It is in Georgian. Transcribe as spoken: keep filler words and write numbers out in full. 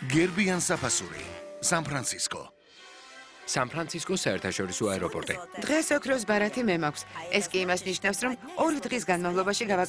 გერბიან საფასური, სან-ფრანცისკო. სან-ფრანცისკოს საერთაშორისო აეროპორტი. დღეს ოქროს ბარათი მე მაქვს. ეს კი იმას ნიშნავს, რომ ორი დღის განმავლობაში გავაკეთე